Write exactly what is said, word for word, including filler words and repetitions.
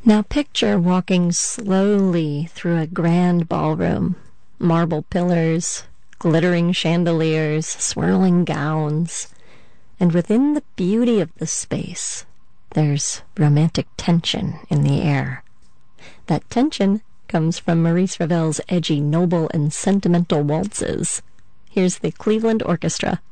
Now picture walking slowly through a grand ballroom. Marble pillars, glittering chandeliers, swirling gowns. And within the beauty of the space, there's romantic tension in the air. That tension comes from Maurice Ravel's edgy, noble, and sentimental waltzes. Here's the Cleveland Orchestra.